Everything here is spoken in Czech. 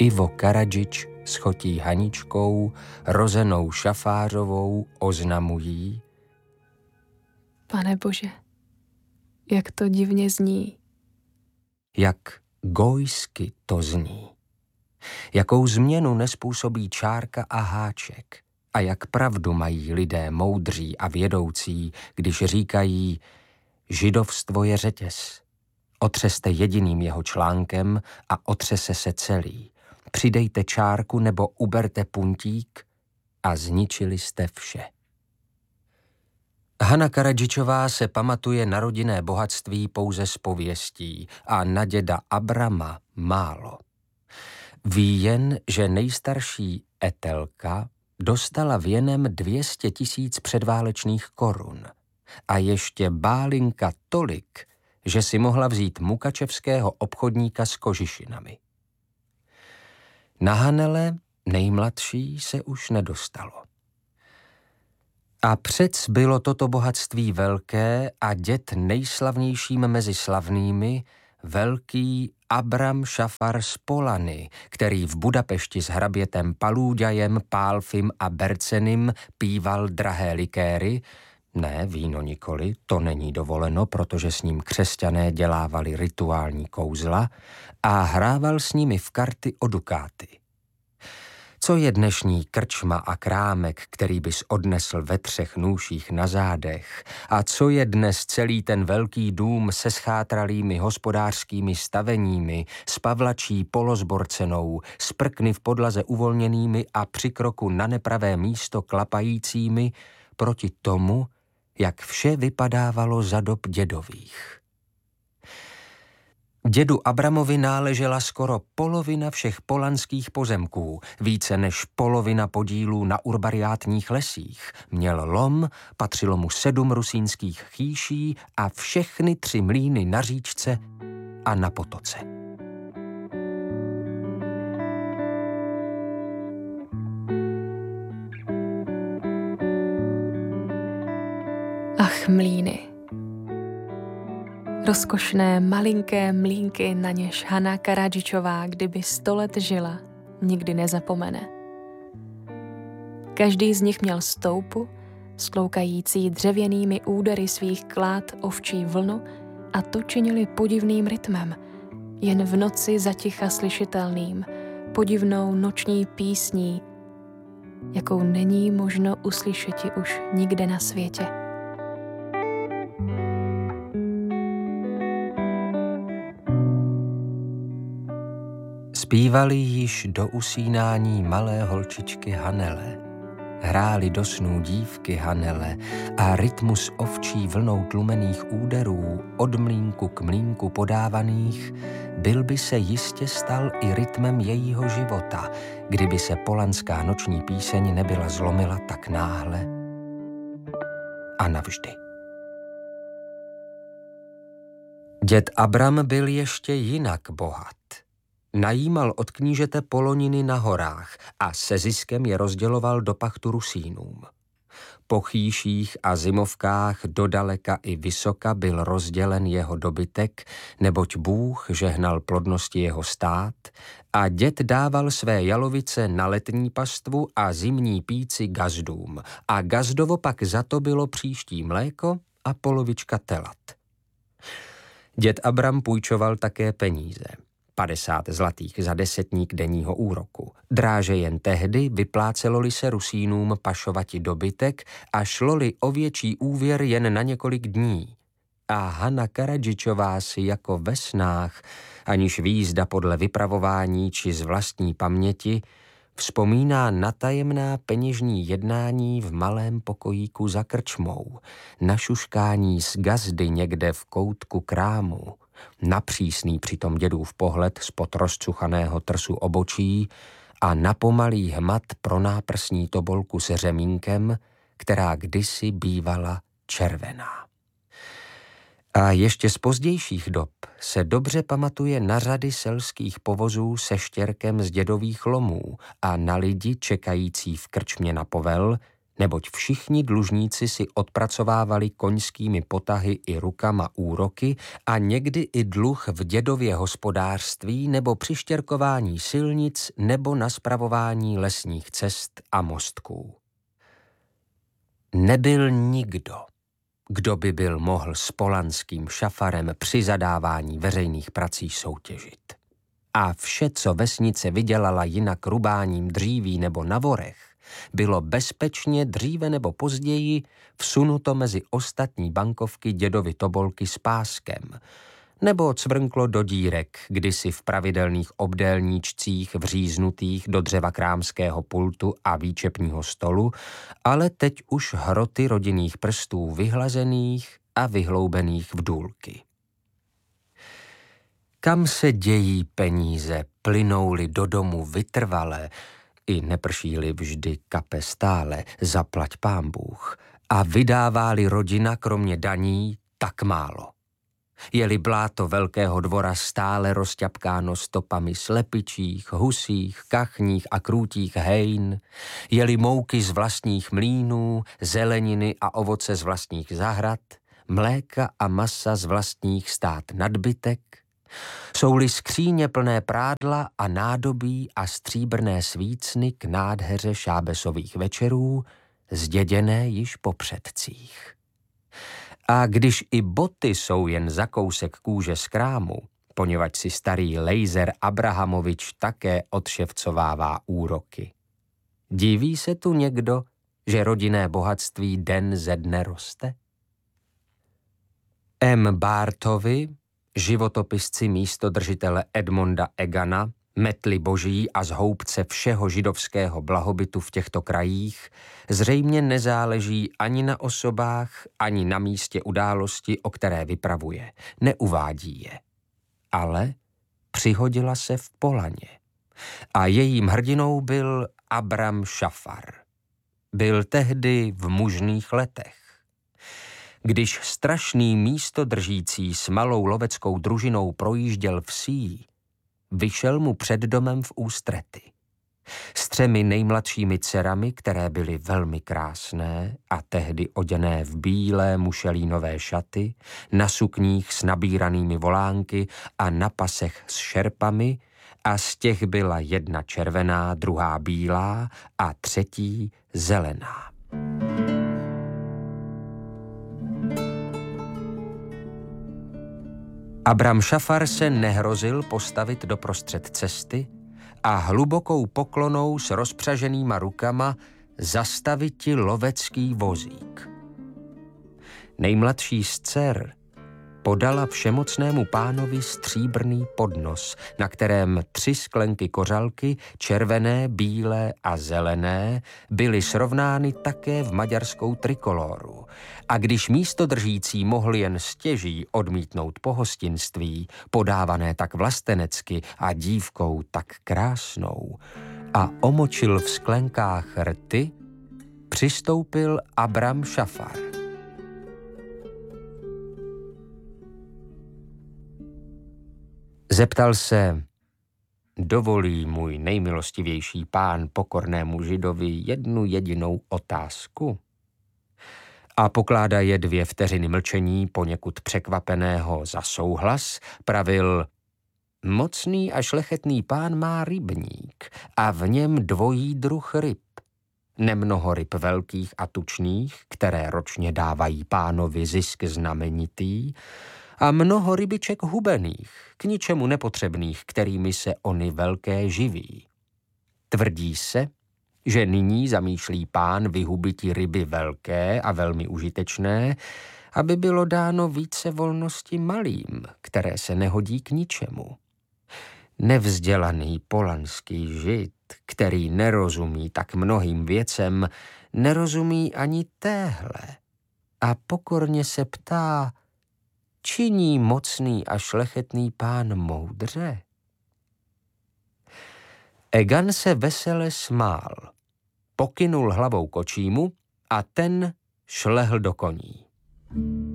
Ivo Karadžič s chotí Haničkou, rozenou Šafářovou, oznamují: Pane Bože, jak to divně zní. Jak gojsky to zní. Jakou změnu nespůsobí čárka a háček. A jak pravdu mají lidé moudří a vědoucí, když říkají: židovstvo je řetěz. Otřeste jediným jeho článkem a otřese se celý. Přidejte čárku nebo uberte puntík a zničili jste vše. Hana Karadžičová se pamatuje na rodinné bohatství pouze z pověstí a na děda Abrama málo. Ví jen, že nejstarší Etelka dostala věnem 200 000 předválečných korun a ještě Bálinka tolik, že si mohla vzít mukačevského obchodníka s kožišinami. Na Hanele, nejmladší, se už nedostalo. A přec bylo toto bohatství velké a děd nejslavnějším mezi slavnými, velký Abram Šafar z Polany, který v Budapešti s hrabětem Palúďajem, Pálfim a Bercenim píval drahé likéry, ne, víno nikoli, to není dovoleno, protože s ním křesťané dělávali rituální kouzla, a hrával s nimi v karty o dukáty. Co je dnešní krčma a krámek, který bys odnesl ve 3 nůších na zádech? A co je dnes celý ten velký dům se schátralými hospodářskými staveními, s pavlačí polozborcenou, s prkny v podlaze uvolněnými a při kroku na nepravé místo klapajícími proti tomu, jak vše vypadávalo za dob dědových? Dědu Abramovi náležela skoro polovina všech polanských pozemků, více než polovina podílů na urbariátních lesích. Měl lom, patřilo mu 7 rusínských chýší a všechny 3 mlýny na říčce a na potoce. Ach, mlýny. Rozkošné malinké mlýnky, na něž Hana Karadžičová, kdyby 100 let žila, nikdy nezapomene. Každý z nich měl stoupu, skloukající dřevěnými údery svých klád ovčí vlnu, a to činili podivným rytmem, jen v noci zaticha slyšitelným, podivnou noční písní, jakou není možno uslyšeti už nikde na světě. Zpívali již do usínání malé holčičky Hanele, hráli do snů dívky Hanele a rytmus ovčí vlnou tlumených úderů od mlýnku k mlýnku podávaných byl by se jistě stal i rytmem jejího života, kdyby se polanská noční píseň nebyla zlomila tak náhle a navždy. Děd Abram byl ještě jinak bohat. Najímal od knížete poloniny na horách a se ziskem je rozděloval do pachtu Rusínům. Po chýších a zimovkách dodaleka i vysoka byl rozdělen jeho dobytek, neboť Bůh žehnal plodnosti jeho stát a děd dával své jalovice na letní pastvu a zimní píci gazdům a gazdovo pak za to bylo příští mléko a polovička telat. Děd Abram půjčoval také peníze. 50 zlatých za desetník denního úroku. Dráže jen tehdy vyplácelo-li se Rusínům pašovati dobytek a šlo-li o větší úvěr jen na několik dní. A Hana Karadžičová si jako ve snách, aniž výzda podle vypravování či z vlastní paměti, vzpomíná na tajemná peněžní jednání v malém pokojíku za krčmou, na šuškání z gazdy někde v koutku krámu, na přísný přitom dědův pohled spod rozcuchaného trsu obočí a na pomalý hmat pro náprsní tobolku se řemínkem, která kdysi bývala červená. A ještě z pozdějších dob se dobře pamatuje na řady selských povozů se štěrkem z dědových lomů a na lidi čekající v krčmě na povel, neboť všichni dlužníci si odpracovávali koňskými potahy i rukama úroky a někdy i dluh v dědově hospodářství nebo při štěrkování silnic nebo na spravování lesních cest a mostků. Nebyl nikdo, kdo by byl mohl s polanským Šafarem při zadávání veřejných prací soutěžit. A vše, co vesnice vydělala jinak rubáním dříví nebo na vorech, bylo bezpečně dříve nebo později vsunuto mezi ostatní bankovky dědovy tobolky s páskem, nebo cvrnklo do dírek, kdysi v pravidelných obdélníčcích vříznutých do dřeva krámského pultu a výčepního stolu, ale teď už hroty rodinných prstů vyhlazených a vyhloubených v důlky. Kam se dějí peníze, plynou-li do domu vytrvale, i neprší-li vždy kape stále, zaplať pán Bůh, a vydává-li rodina kromě daní tak málo. Je-li bláto velkého dvora stále rozťapkáno stopami slepičích, husích, kachních a krůtích hejn, je-li mouky z vlastních mlýnů, zeleniny a ovoce z vlastních zahrad, mléka a masa z vlastních stát nadbytek, jsou-li skříně plné prádla a nádobí a stříbrné svícny k nádheře šábesových večerů, zděděné již po předcích. A když i boty jsou jen za kousek kůže z krámu, poněvadž si starý Lejzer Abrahamovič také odševcovává úroky. Diví se tu někdo, že rodinné bohatství den ze dne roste? M. Bartovi, životopisci místodržitele Edmonda Egana, metly boží a zhoubce všeho židovského blahobytu v těchto krajích, zřejmě nezáleží ani na osobách, ani na místě události, o které vypravuje. Neuvádí je. Ale přihodila se v Polaně. A jejím hrdinou byl Abram Šafar. Byl tehdy v mužných letech. Když strašný místodržící s malou loveckou družinou projížděl vsí, vyšel mu před domem v ústrety. S 3 nejmladšími dcerami, které byly velmi krásné a tehdy oděné v bílé mušelínové šaty, na sukních s nabíranými volánky a na pasech s šerpami, a z těch byla jedna červená, druhá bílá a třetí zelená. Abram Šafar se nehrozil postavit doprostřed cesty a hlubokou poklonou s rozpřaženýma rukama zastaviti lovecký vozík. Nejmladší z dcer podala všemocnému pánovi stříbrný podnos, na kterém 3 sklenky kořalky, červené, bílé a zelené, byly srovnány také v maďarskou trikoloru. A když místodržící mohl jen stěží odmítnout pohostinství, podávané tak vlastenecky a dívkou tak krásnou, a omočil v sklenkách rty, přistoupil Abram Šafar. Zeptal se, dovolí můj nejmilostivější pán pokornému Židovi jednu jedinou otázku? A pokládá je 2 vteřiny mlčení poněkud překvapeného za souhlas, pravil, mocný a šlechetný pán má rybník a v něm dvojí druh ryb. Nemnoho ryb velkých a tučných, které ročně dávají pánovi zisk znamenitý, a mnoho rybiček hubených, k ničemu nepotřebných, kterými se ony velké živí. Tvrdí se, že nyní zamýšlí pán vyhubiti ryby velké a velmi užitečné, aby bylo dáno více volnosti malým, které se nehodí k ničemu. Nevzdělaný polanský žid, který nerozumí tak mnohým věcem, nerozumí ani téhle a pokorně se ptá, činí mocný a šlechetný pán moudře? Egan se vesele smál, pokynul hlavou kočímu a ten šlehl do koní.